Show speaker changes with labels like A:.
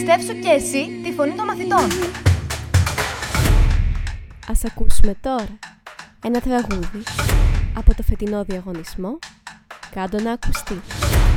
A: εμπιστεύσου και εσύ τη φωνή των μαθητών.
B: Ας ακούσουμε τώρα ένα τραγούδι από το φετινό διαγωνισμό «Κάντο να ακουστεί».